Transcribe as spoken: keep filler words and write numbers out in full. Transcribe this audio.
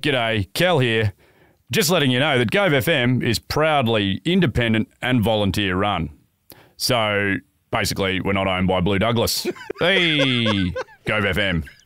G'day, Kel here. Just letting you know that Gove F M is proudly independent and volunteer run. So basically, we're not owned by Blue Douglas. Hey, Gove F M.